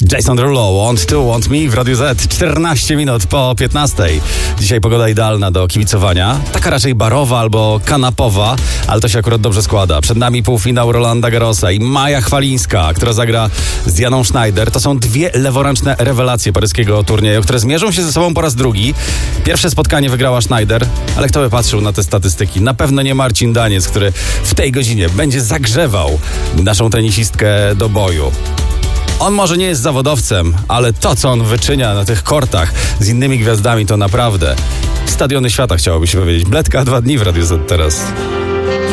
Jason Derulo, Want to, Want me w Radiu Z, 14 minut po 15. Dzisiaj pogoda idealna do kibicowania, taka raczej barowa albo kanapowa, ale to się akurat dobrze składa. Przed nami półfinał Rolanda Garrosa i Maja Chwalińska, która zagra z Dianą Schneider. To są dwie leworęczne rewelacje paryskiego turnieju, które zmierzą się ze sobą po raz drugi. Pierwsze spotkanie wygrała Schneider, ale kto by patrzył na te statystyki? Na pewno nie Marcin Daniec, który w tej godzinie będzie zagrzewał naszą tenisistkę do boju. On może nie jest zawodowcem, ale to, co on wyczynia na tych kortach z innymi gwiazdami, to naprawdę stadiony świata, chciałoby się powiedzieć. Bledka 2 dni w Radiu Z teraz.